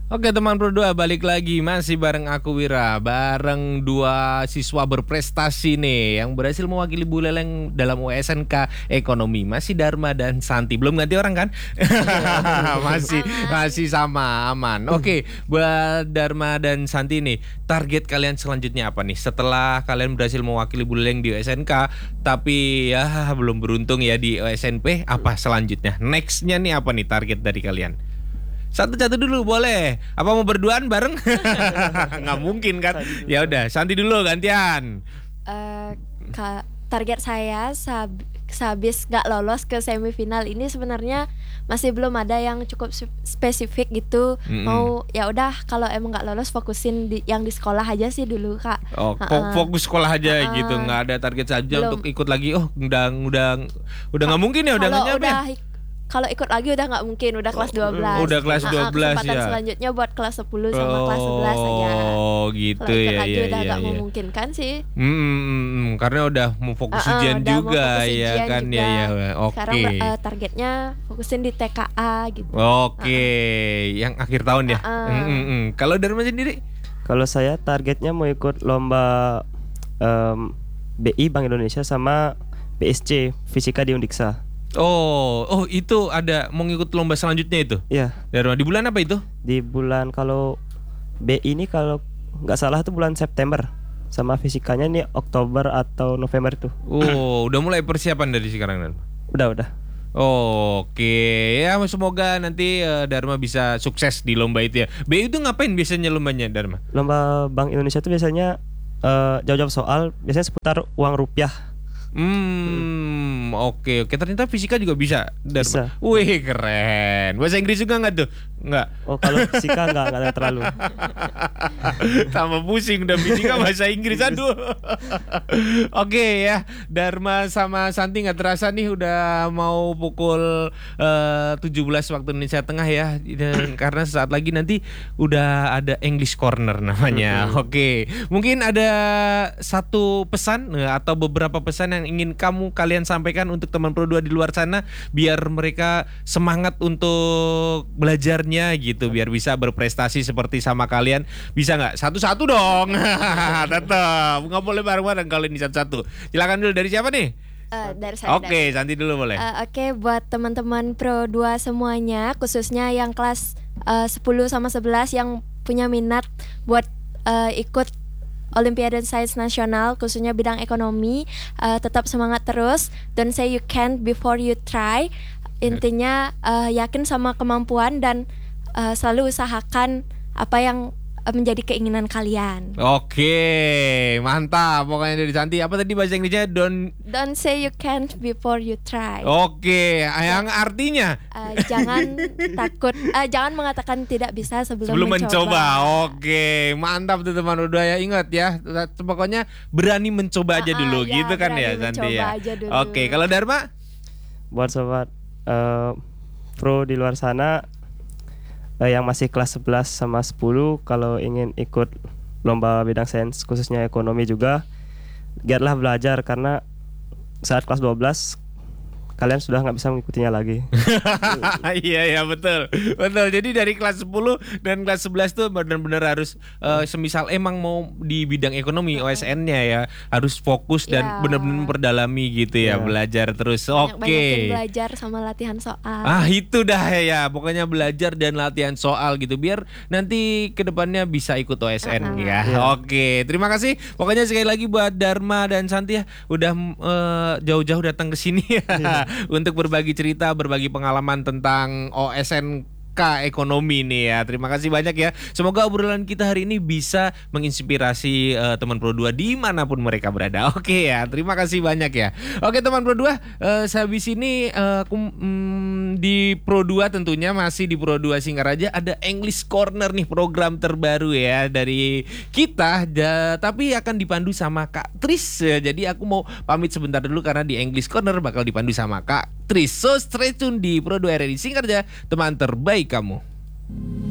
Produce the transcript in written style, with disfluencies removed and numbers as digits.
Oke teman Pro 2 balik lagi masih bareng aku Wira, bareng dua siswa berprestasi nih yang berhasil mewakili Buleleng dalam USNK Ekonomi. Masih Dharma dan Santi, belum ganti orang kan? masih sama aman. Oke, buat Dharma dan Santi nih, target kalian selanjutnya apa nih? Setelah kalian berhasil mewakili Buleleng di USNK, tapi ya belum beruntung ya di OSNP, apa selanjutnya? Nextnya nih apa nih target dari kalian? Satu-satu dulu boleh. Apa mau berduaan bareng? Nggak mungkin kan? Ya udah, Santi dulu gantian. Target saya sehabis nggak lolos ke semifinal ini sebenarnya masih belum ada yang cukup spesifik gitu. Mau ya udah kalau emang nggak lolos fokusin yang di sekolah aja sih dulu Kak. Oh, fokus sekolah aja gitu, nggak ada target saja untuk ikut lagi. Oh, udah nggak mungkin ya, udah nggak nyampe. Kalau ikut lagi udah nggak mungkin, udah kelas 12. Udah kelas 12 kesempatan ya. selanjutnya buat kelas 10 sama kelas 11 aja. Oh gitu. Kalau ikut ya. lagi udah nggak memungkinkan sih. Karena udah mau fokus ujian juga ya kan juga. Ya. Oke. Sekarang targetnya fokusin di TKA gitu. Oke, yang akhir tahun ya. Kalau Dharma sendiri? Kalau saya targetnya mau ikut lomba BI Bank Indonesia sama BSC Fisika di Undiksa. Oh itu ada mau ngikut lomba selanjutnya itu? Iya. Di bulan apa itu? Di bulan, kalau BI ini kalau nggak salah tuh bulan September, sama fisikanya ini Oktober atau November tuh. Oh, udah mulai persiapan dari sekarang. Udah. Oke, ya semoga nanti Dharma bisa sukses di lomba itu ya. BI itu ngapain biasanya lombanya, Dharma? Lomba Bank Indonesia tuh biasanya jawab-jawab soal, biasanya seputar uang rupiah. Oke. Ternyata fisika juga bisa, Dharma. Bisa. Wih, keren. Bahasa Inggris juga nggak tuh? Nggak. Oh, kalau fisika nggak terlalu. Tambah pusing udah fisika bahasa Inggris, aduh. Oke ya, Dharma sama Santi nggak terasa nih udah mau pukul 17 waktu Indonesia Tengah ya. Karena saat lagi nanti udah ada English Corner namanya. Oke, mungkin ada satu pesan atau beberapa pesan yang ingin kalian sampaikan untuk teman Pro 2 di luar sana biar mereka semangat untuk belajarnya gitu, biar bisa berprestasi seperti sama kalian. Bisa nggak? Satu-satu dong. Tetap nggak boleh bareng-bareng kalian di satu-satu. Silakan dulu, dari siapa nih? Dari saya. Oke, Santi dulu boleh. Oke, buat teman-teman Pro 2 semuanya, khususnya yang kelas 10 sama 11 yang punya minat buat ikut Olimpiade Sains Nasional khususnya bidang ekonomi, tetap semangat terus. Don't say you can't before you try. Intinya yakin sama kemampuan dan selalu usahakan apa yang menjadi keinginan kalian. Oke, mantap. Pokoknya dari Santi, apa tadi bahasa Inggrisnya? Don't say you can't before you try. Oke, yang artinya jangan takut, jangan mengatakan tidak bisa sebelum mencoba. Oke, mantap tuh teman udah ya, ingat ya. Pokoknya berani mencoba aja dulu, gitu kan ya Santi ya. Oke, kalau Dharma? Buat sobat Pro di luar sana yang masih kelas 11 sama 10, kalau ingin ikut lomba bidang sains khususnya ekonomi juga, giatlah belajar, karena saat kelas 12 kalian sudah nggak bisa mengikutinya lagi. Iya betul. Jadi dari kelas 10 dan kelas 11 tuh benar-benar harus semisal emang mau di bidang ekonomi OSN-nya ya harus fokus dan benar-benar memperdalami gitu ya, belajar terus. Oke. Belajar sama latihan soal. Itu dah ya. Pokoknya belajar dan latihan soal gitu biar nanti kedepannya bisa ikut OSN ya. Oke. Terima kasih. Pokoknya sekali lagi buat Dharma dan Santi ya udah jauh-jauh datang ke sini ya. Untuk berbagi cerita, berbagi pengalaman tentang OSNK Ekonomi nih ya. Terima kasih banyak ya. Semoga obrolan kita hari ini bisa menginspirasi teman Pro 2 dimanapun mereka berada. Oke ya, terima kasih banyak ya. Oke teman Pro 2, sehabis ini di Pro 2 tentunya masih di Pro 2 Singaraja ada English Corner nih, program terbaru ya dari kita, tapi akan dipandu sama Kak Tris. Jadi aku mau pamit sebentar dulu karena di English Corner bakal dipandu sama Kak Tris. So stay tune di Pro 2 RRI Singaraja, teman terbaik kamu.